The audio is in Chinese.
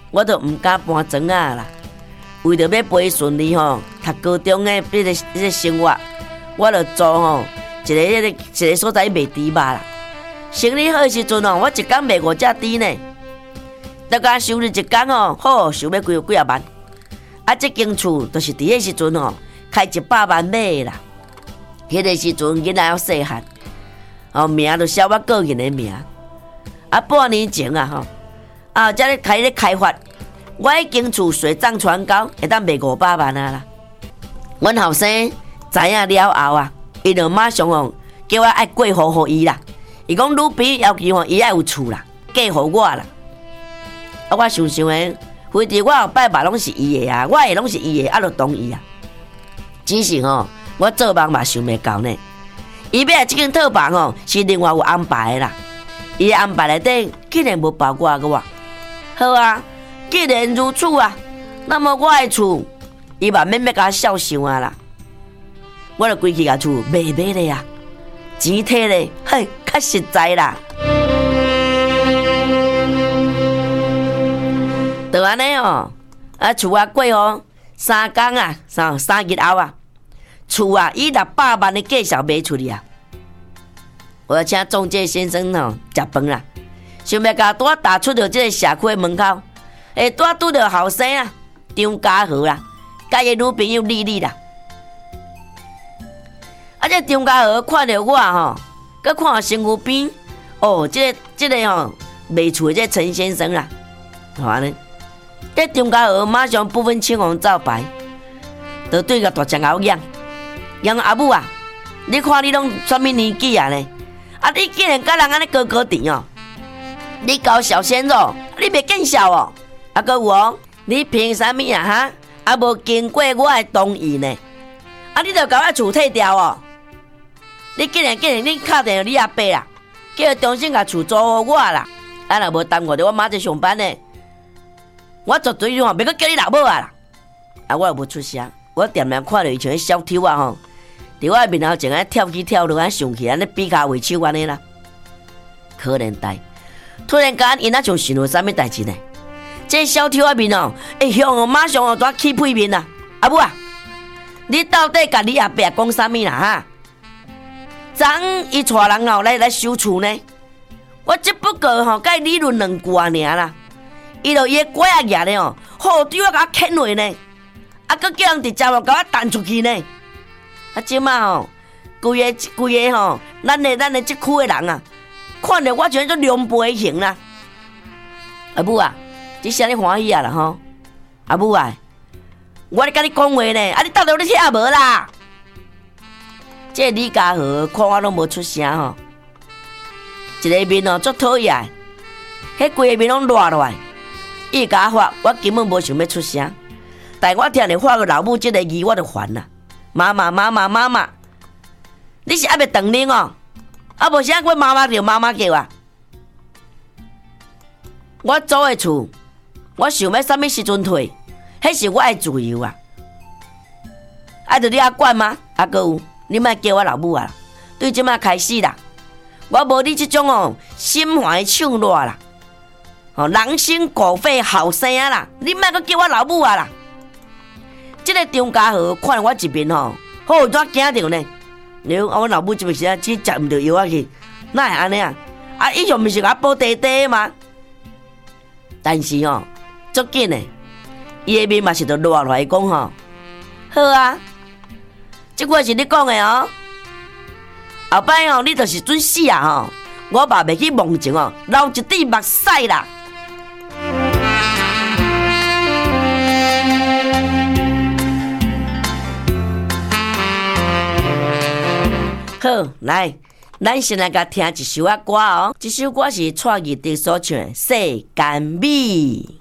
我都毋敢搬庄啊啦。为着要陪顺利吼，读高中的迄个生活，我就租吼一个所在卖猪肉啦。生理好的时阵吼，我一工卖5只猪呢。大家收入一工吼，好收要几啊万。啊，这间厝就是伫迄时阵吼，开100万买的啦。迄个时阵囡仔还细汉，名就写我个人的名。啊，半年前啊吼，才咧开发，我迄间厝水涨船高，会当卖500万啊啦。阮后生知影了后啊，伊就马上吼叫我爱过户互伊啦。伊讲女朋友要求吼，伊爱有厝啦，嫁互我啦。啊，我想诶，非得我后摆嘛拢是伊的啊，我的拢是伊的，就同意啊。只是吼，我做梦嘛想袂到呢。伊买这间套房吼，是另外有安排的啦。伊的安排内底竟然无包括我。好啊，既然如此啊，那么我的厝，伊嘛免甲我孝想啊啦。我就规气甲厝卖咧啊，钱摕咧，嘿，较实在啦。就安尼哦，厝啊过哦，3天啊，3日后啊，厝啊以600万的价钱卖出去啊。我要请中介先生食饭啦，想要甲我踏出到这个社区的门口，拄到后生啊，张家和啦，甲伊女朋友丽丽啦。这张家和看到我吼，佮看到身躯边，这个卖厝的这陈先生啦，安尼。这张家和马上不分青红皂白，就对个大只牛养阿母啊！你看你拢什么年纪啊呢？啊，你竟然甲人安尼高高甜哦！你搞小鲜肉，你袂见笑哦！啊，搁有哦，你凭啥物啊哈？啊，无经过我的同意呢？啊，你著甲我厝退掉哦！你竟然你敲电话你阿伯啦，叫伊重新甲厝租互我啦！啊，若无耽误着我妈在上班呢。我绝对袂阁叫你老母啊啦！啊，我又无出声，我点点看到伊像迄小偷啊吼，伫我面头前安跳起跳落，安上去，安尼比骹画手安尼啦。可怜呆，突然间因像想到啥物代志呢？这小偷面向马上抓起屁面啦！阿母啊，你到底甲你阿伯讲啥物啦哈？昨伊带人来收厝呢？我只不过甲伊理论2句尔啦。伊就伊个拐啊举咧好对我甲我牵落呢，啊，佮叫人直接甲我弹出去呢。啊，即马规个咱的即区的人啊，看着我像做凉杯型啦。阿母啊，这啥你欢喜啊啦吼？阿母啊，我咧甲你讲话呢，啊，你到底有咧听无啦？这李家和看我拢无出声吼，一个面足讨厌，迄规个面拢热落来。伊甲我发，我根本无想要出声，但我听着发个老母这个字，我就烦啦。妈妈，你是还袂长恁哦？啊，无啥我妈妈叫啊！我租的厝，我想要啥物时阵退，迄是我的自由啊！啊，着你阿管吗？啊，搁有，你莫叫我老母啊！对即马开始啦，我无你即种心怀唱热啦。人心狗肺后生啊啦！你莫阁叫我老母啊啦！这个张家和看我一面好怎惊着呢？我老母这时去食唔到药啊去，哪会安尼啊？啊，伊上毋是甲我抱地地嘛？但是足紧的，伊的面嘛是着热落来讲好啊，这句是你讲的哦。后摆你就是准死啊我嘛袂去梦情流一滴目屎啦。好，来，咱先来甲听一首歌哦。这首歌是蔡依林所唱的《世间美》。